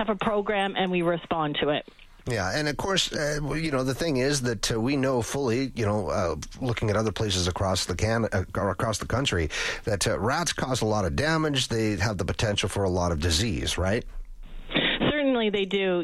have a program and we respond to it. Yeah, and of course, the thing is that we know fully, looking at other places across the country, that rats cause a lot of damage. They have the potential for a lot of disease, right? Certainly they do.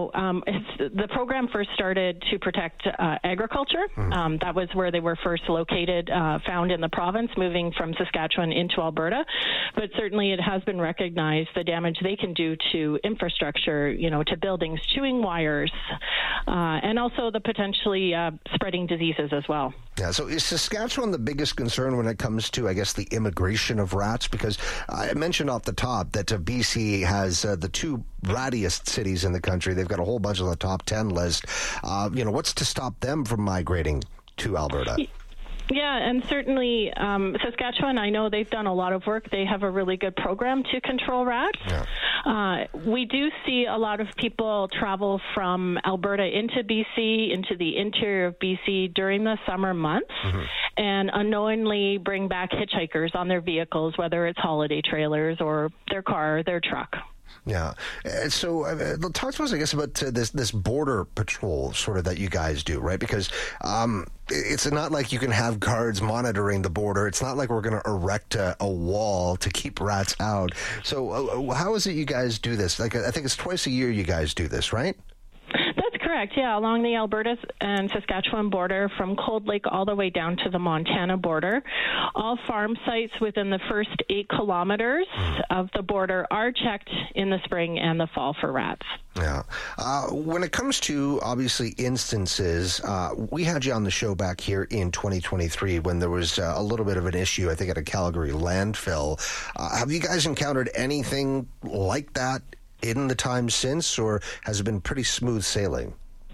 The program first started to protect agriculture. That was where they were first located, found in the province, moving from Saskatchewan into Alberta. But certainly it has been recognized the damage they can do to infrastructure, to buildings, chewing wires, and also the potentially spreading diseases as well. Yeah, so is Saskatchewan the biggest concern when it comes to, I guess, the immigration of rats? Because I mentioned off the top that BC has the two rattiest cities in the country. They've got a whole bunch on the top 10 list. What's to stop them from migrating to Alberta? Yeah, and certainly Saskatchewan, I know they've done a lot of work. They have a really good program to control rats. Yeah. We do see a lot of people travel from Alberta into BC, into the interior of BC during the summer months, and unknowingly bring back hitchhikers on their vehicles, whether it's holiday trailers or their car or their truck. Yeah. So talk to us, I guess, about this border patrol sort of that you guys do, right? Because it's not like you can have guards monitoring the border. It's not like we're going to erect a wall to keep rats out. So how is it you guys do this? Like, I think it's twice a year you guys do this, right? Correct, yeah, along the Alberta and Saskatchewan border from Cold Lake all the way down to the Montana border. All farm sites within the first 8 kilometers of the border are checked in the spring and the fall for rats. Yeah. When it comes to, obviously, instances, we had you on the show back here in 2023 when there was a little bit of an issue, I think, at a Calgary landfill. Have you guys encountered anything like that in the time since, or has it been pretty smooth sailing?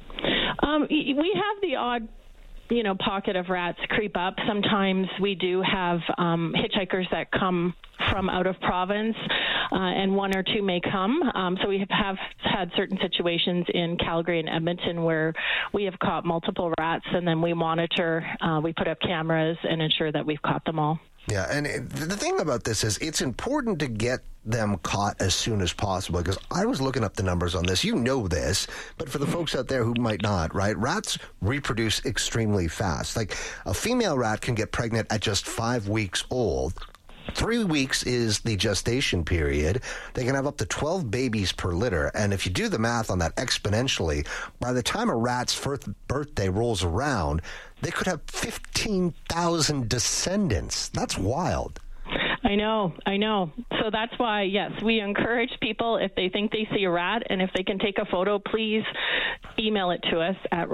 We have the odd, pocket of rats creep up. Sometimes we do have hitchhikers that come from out of province, and 1 or 2 may come. So we have had certain situations in Calgary and Edmonton where we have caught multiple rats, and then we monitor, we put up cameras and ensure that we've caught them all. Yeah, and the thing about this is it's important to get them caught as soon as possible, because I was looking up the numbers on this. You know this, but for the folks out there who might not, right? Rats reproduce extremely fast. Like, a female rat can get pregnant at just 5 weeks old. 3 weeks is the gestation period. They can have up to 12 babies per litter. And if you do the math on that exponentially, by the time a rat's first birthday rolls around, they could have 15,000 descendants. That's wild. I know. So that's why, yes, we encourage people, if they think they see a rat and if they can take a photo, please email it to us at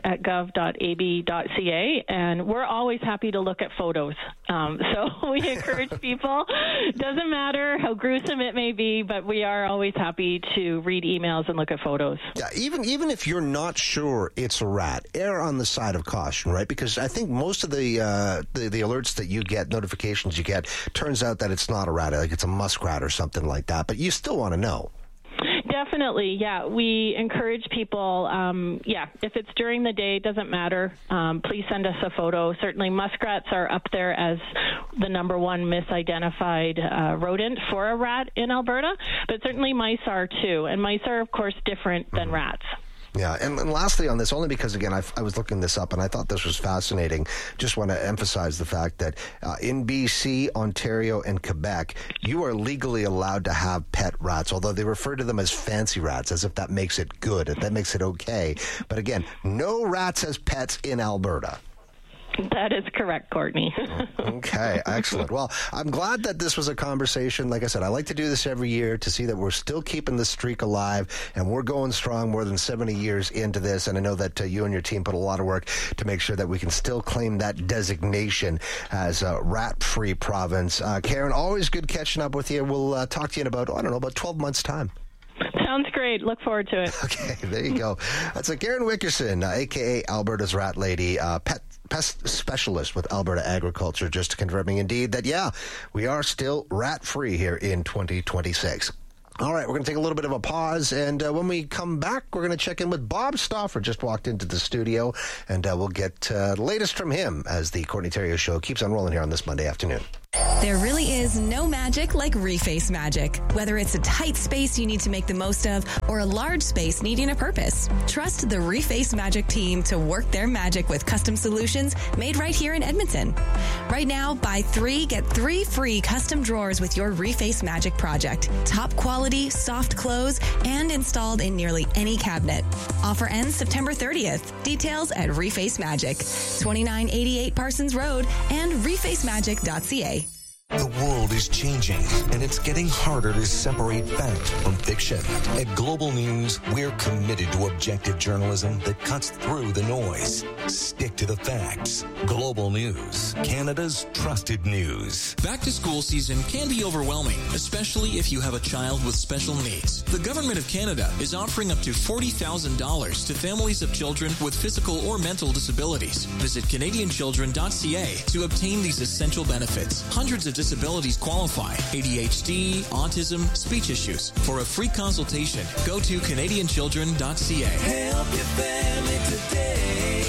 rats@gov.ab.ca, and we're always happy to look at photos. So we encourage people, doesn't matter how gruesome it may be, but we are always happy to read emails and look at photos. Yeah, even if you're not sure it's a rat, err on the side of caution, right? Because I think most of the alerts that you get, notifications you get, turns out that it's not a rat, like it's a muskrat or something like that, but you still want to know. Definitely, yeah. We encourage people, if it's during the day, it doesn't matter. Please send us a photo. Certainly muskrats are up there as the number one misidentified rodent for a rat in Alberta, but certainly mice are too. And mice are, of course, different than rats. Yeah, and lastly on this, only because, again, I was looking this up and I thought this was fascinating. Just want to emphasize the fact that in BC, Ontario, and Quebec, you are legally allowed to have pet rats, although they refer to them as fancy rats, as if that makes it good, if that makes it okay. But again, no rats as pets in Alberta. That is correct, Courtney. Okay, excellent. Well, I'm glad that this was a conversation. Like I said, I like to do this every year to see that we're still keeping the streak alive, and we're going strong more than 70 years into this. And I know that you and your team put a lot of work to make sure that we can still claim that designation as a rat-free province. Karen, always good catching up with you. We'll talk to you in about 12 months' time. Sounds great. Look forward to it. Okay, there you go. That's Karen Wickerson, a.k.a. Alberta's Rat Lady, pest specialist with Alberta Agriculture, just confirming indeed that, we are still rat-free here in 2026. All right, we're going to take a little bit of a pause, and when we come back, we're going to check in with Bob Stauffer, just walked into the studio, and we'll get the latest from him as the Courtney Theriault Show keeps on rolling here on this Monday afternoon. There really is no magic like Reface magic. Whether it's a tight space you need to make the most of or a large space needing a purpose, trust the Reface Magic team to work their magic with custom solutions made right here in Edmonton. Right now, buy 3, get 3 free custom drawers with your Reface Magic project. Top quality, soft close, and installed in nearly any cabinet. Offer ends September 30th. Details at Reface Magic, 2988 Parsons Road and refacemagic.ca. The world is changing, and it's getting harder to separate fact from fiction. At Global News, we're committed to objective journalism that cuts through the noise. Stick to the facts. Global News, Canada's trusted news. Back to school season can be overwhelming, especially if you have a child with special needs. The Government of Canada is offering up to $40,000 to families of children with physical or mental disabilities. Visit CanadianChildren.ca to obtain these essential benefits. Hundreds of disabilities qualify: ADHD, autism, speech issues. For a free consultation, go to CanadianChildren.ca. Help your family today.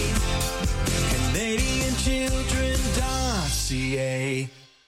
CanadianChildren.ca.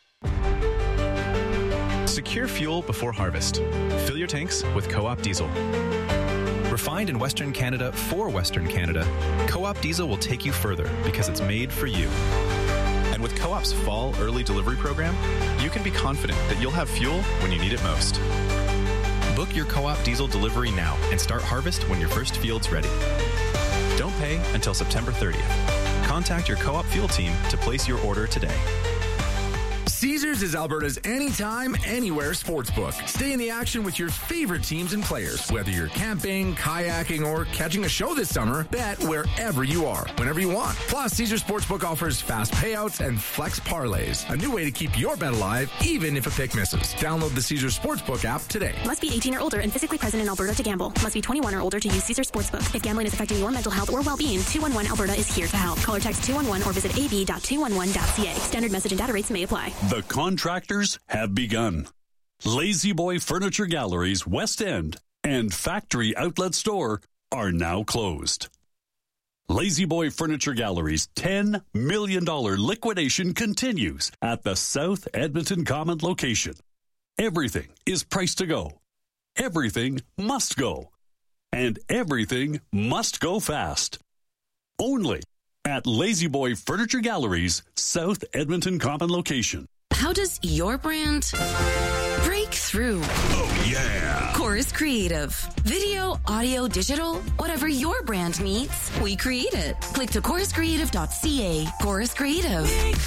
Secure fuel before harvest. Fill your tanks with Co-op Diesel. Refined in Western Canada for Western Canada, Co-op Diesel will take you further because it's made for you. And with Co-op's fall early delivery program, you can be confident that you'll have fuel when you need it most. Book your Co-op Diesel delivery now and start harvest when your first field's ready. Don't pay until September 30th. Contact your Co-op fuel team to place your order today. Caesars is Alberta's anytime, anywhere sportsbook. Stay in the action with your favorite teams and players. Whether you're camping, kayaking, or catching a show this summer, bet wherever you are, whenever you want. Plus, Caesars Sportsbook offers fast payouts and flex parlays, a new way to keep your bet alive, even if a pick misses. Download the Caesars Sportsbook app today. Must be 18 or older and physically present in Alberta to gamble. Must be 21 or older to use Caesars Sportsbook. If gambling is affecting your mental health or well-being, 211 Alberta is here to help. Call or text 211 or visit ab.211.ca. Standard message and data rates may apply. The contractors have begun. Lazy Boy Furniture Galleries West End and Factory Outlet Store are now closed. Lazy Boy Furniture Galleries' $10 million liquidation continues at the South Edmonton Common location. Everything is priced to go. Everything must go. And everything must go fast. Only at Lazy Boy Furniture Galleries' South Edmonton Common location. How does your brand break through? Oh, yeah. Chorus Creative. Video, audio, digital, whatever your brand needs, we create it. Click to choruscreative.ca. Chorus Creative.